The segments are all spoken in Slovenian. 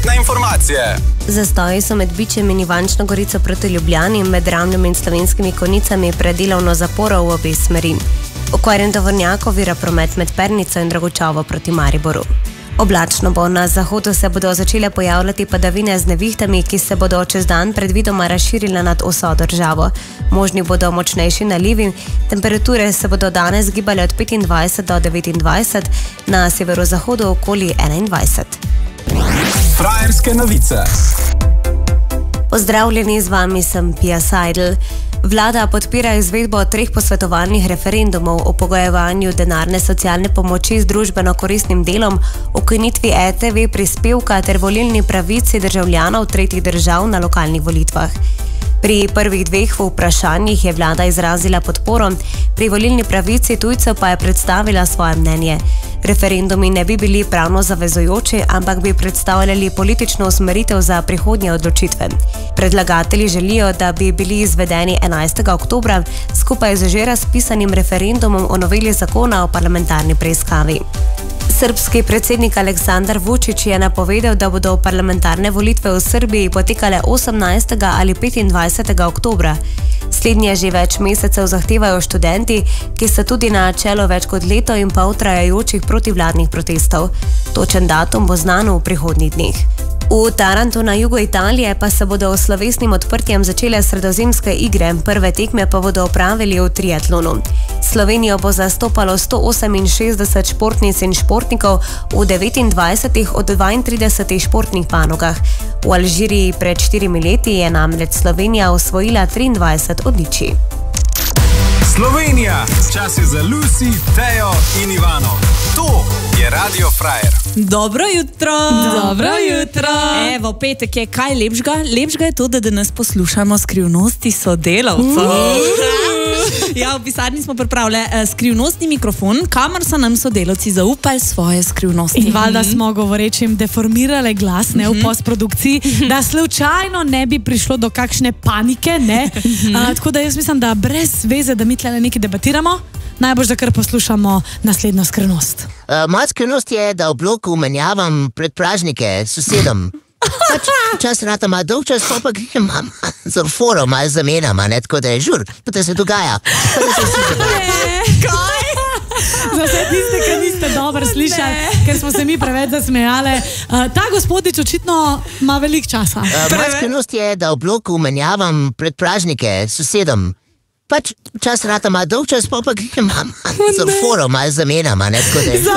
Povratne informacije. Zastoji so med Bičem in Ivančno Gorico proti Ljubljani, med Ravnjem in Slovenskimi Konjicami predelovno zaporo v obe smeri. Okvarjen tovornjak ovira promet med Pernico in Dragočevo proti Mariboru. Oblačno bo, na zahodu se bodo začele pojavljati padavine z nevihtami, ki se bodo čez dan predvidoma razširile nad vso državo. Možni bodo močnejši nalivi, temperature se bodo danes gibale od 25 do 29, na severozahodu okoli 21. Frajerske novice. Pozdravljeni, z vami sem Pia Seidel. Vlada podpira izvedbo 3 posvetovalnih referendumov o pogojevanju denarne socialne pomoči z družbeno koristnim delom, ukinitvi RTV prispevka ter volilni pravici državljanov tretjih držav na lokalnih volitvah. Pri prvih 2 vprašanjih je vlada izrazila podporo, pri volilni pravici tujcev pa je predstavila svoje mnenje. Referendumi ne bi bili pravno zavezujoči, ampak bi predstavljali politično usmeritev za prihodnje odločitve. Predlagatelji želijo, da bi bili izvedeni 11. oktobra skupaj z že razpisanim referendumom o noveli zakona o parlamentarni preiskavi. Srbski predsednik Aleksandar Vučić je napovedal, da bodo parlamentarne volitve v Srbiji potekale 18. ali 25. oktobra. Slednje že več mesecev zahtevajo študenti, ki so tudi na čelu več kot leto in pol trajajočih protivladnih protestov. Točen datum bo znan v prihodnjih dneh. V Tarantu na jugu Italije pa se bodo s slovesnim odprtjem začele sredozemske igre, prve tekme pa bodo opravili v triatlonu. Slovenijo bo zastopalo 168 športnic in športnikov v 29 od 32 športnih panogah. V Alžiriji pred 4 leti je namreč Slovenija osvojila 23 odličij. Slovenija, čas je za Lucy, Tejo in Ivano. To je Radio Frajer. Dobro jutro. Dobro jutro. Evo, petek je kaj lepšega? Lepšega je to, da danes poslušamo skrivnosti sodelavcev. Ja, v pisarni smo pripravili skrivnostni mikrofon, kamor so nam sodelavci zaupali svoje skrivnosti. In valjda smo govorečim deformirale glas, ne, v postprodukciji, da slučajno ne bi prišlo do kakšne panike, ne. Tako da jaz mislim, da brez veze, da mi tle nekaj debatiramo, najbolj, da kar poslušamo naslednjo skrivnost. Moja skrivnost je, da v bloku menjavam predpražnike sosedom. Čas rata ima dolg čas, pa grem z orforo, malo zamenjama, ne, tako da je žur, pa da se dogaja. Kaj? Za vse tiste, ki niste dobro slišali, ker smo se mi preveč zasmejali. Ta gospodič očitno ima veliko časa. Moja skrivnost je, da v bloku menjavam predpražnike sosedom. Pač čas rata ima dolg čas, pa grem z orforo, malo zamenjama, ne, tako da je žur.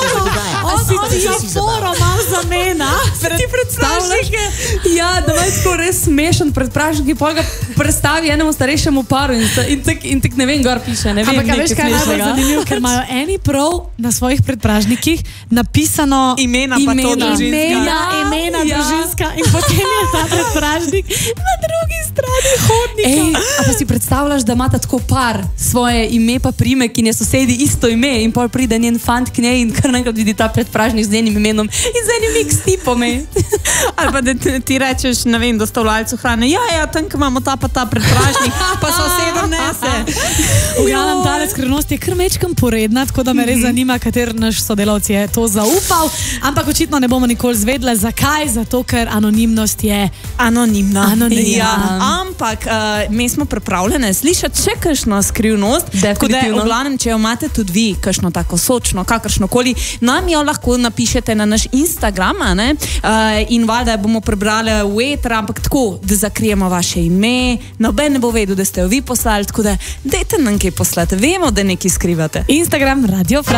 Zaporo malo zamena. Ti predstavljaš? Ja, da je tako res smešen predpražnik, ki pa ga predstavi enemu starejšemu paru in tak ne vem, gor piše, ne vem. Ampak veš, kaj je najbolj zanimivo, ker imajo eni prav na svojih predpražnikih napisano imena pa to družinska. Imena družinska in potem je ta predpražnik na drugi strani hodnika. A pa si predstavljaš, da imata tako par svoje ime pa primek in je sosedi isto ime in pol pride njen fant k njej in kar naenkrat vidi ta predpražnik z njenim imenom in z enim x-tipom. Ali pa da ti rečeš, ne vem, dostavljalcu hrane, ja, tam imamo ta pa ta predpražnik, pa sosedom nese. V glavnem tale skrivnost je kar mečkam poredna, tako da me res zanima, kater naš sodelavc je to zaupal, ampak očitno ne bomo nikoli zvedle. Zakaj? Zato, ker anonimnost je anonimna. Ja, ampak mi smo pripravljene slišati še kakšno skrivnost, tako da je v glavnem, če jo imate tudi vi, kakšno tako sočno, kakršnokoli, nam jo lahko napišete na naš Instagram, ne? In valjda bomo prebrali v eter, ampak tako, da zakrijemo vaše ime, noben ne bo vedel, da ste jo vi poslali, tako da dajte nam kaj poslati, vemo, da nekaj skrivate. Instagram Radio Frajer.